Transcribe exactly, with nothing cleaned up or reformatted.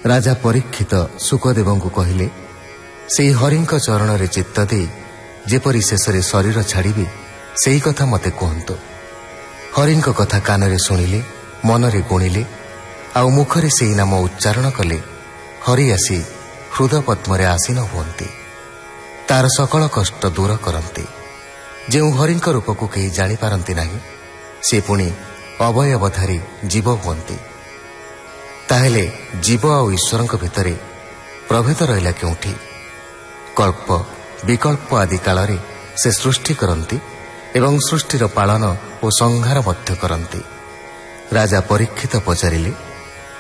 ରାଜା ପରୀକ୍ଷିତ ଶୁକଦେବଙ୍କୁ କହିଲେ, ସେହି ହରିଙ୍କ ଚରଣରେ ଚିତ୍ତ ଦେଇ ଯେପରି ଶେଷରେ ଶରୀର ଛାଡ଼ିବି ସେହି କଥା ମୋତେ କୁହନ୍ତୁ। ହରିଙ୍କ କଥା କାନରେ ଶୁଣିଲେ, ମନରେ ଗୁଣିଲେ, ଆଉ ମୁଖରେ ସେହି ନାମ ଉଚ୍ଚାରଣ କଲେ ହରି ଆସି ହୃଦ ପଦ୍ମରେ ଆସୀନ ହୁଅନ୍ତି, ତାର ସକଳ କଷ୍ଟ ଦୂର କରନ୍ତି। ଯେଉଁ ହରିଙ୍କ ରୂପକୁ କେହି ଜାଣିପାରନ୍ତି ନାହିଁ, ସେ ପୁଣି ଅବୟବଧାରୀ ଜୀବ ହୁଅନ୍ତି। ତାହେଲେ ଜୀବ ଆଉ ଈଶ୍ୱରଙ୍କ ଭିତରେ ପ୍ରଭେଦ ରହିଲା କେଉଁଠି? କଳ୍ପ ବିକଳ୍ପ ଆଦି କାଳରେ ସେ ସୃଷ୍ଟି କରନ୍ତି ଏବଂ ସୃଷ୍ଟିର ପାଳନ ଓ ସଂହାର ମଧ୍ୟ କରନ୍ତି। ରାଜା ପରୀକ୍ଷିତ ପଚାରିଲେ,